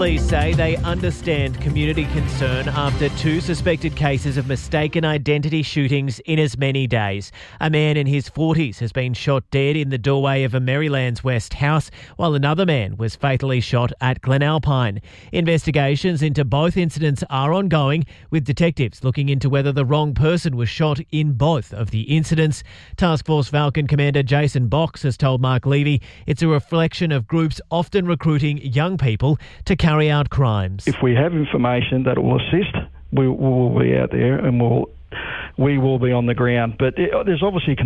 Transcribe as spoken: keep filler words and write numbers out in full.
Police say they understand community concern after two suspected cases of mistaken identity shootings in as many days. A man in his forties has been shot dead in the doorway of a Merrylands West house, while another man was fatally shot at Glenalpine. Investigations into both incidents are ongoing, with detectives looking into whether the wrong person was shot in both of the incidents. Task Force Falcon Commander Jason Box has told Mark Levy it's a reflection of groups often recruiting young people to carry out crimes. If we have information that will assist, we will be out there and we'll, we will be on the ground. But it, there's obviously